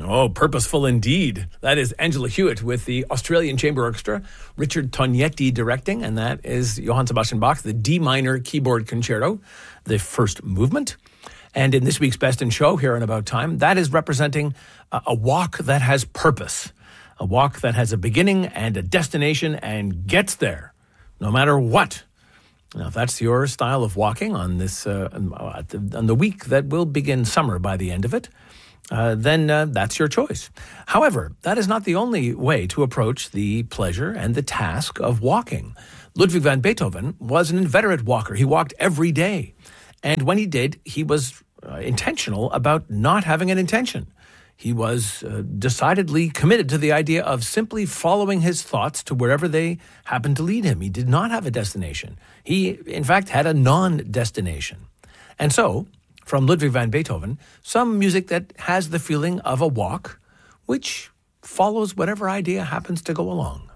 Oh, purposeful indeed. That is Angela Hewitt with the Australian Chamber Orchestra, Richard Tognetti directing, and that is Johann Sebastian Bach, the D minor keyboard concerto, the first movement. And in this week's Best in Show, here in About Time, that is representing a walk that has purpose, a walk that has a beginning and a destination and gets there, no matter what. Now, if that's your style of walking on this on the week that will begin summer by the end of it, then that's your choice. However, that is not the only way to approach the pleasure and the task of walking. Ludwig van Beethoven was an inveterate walker. He walked every day. And when he did, he was intentional about not having an intention. He was decidedly committed to the idea of simply following his thoughts to wherever they happened to lead him. He did not have a destination. He, in fact, had a non-destination. And so, from Ludwig van Beethoven, some music that has the feeling of a walk, which follows whatever idea happens to go along.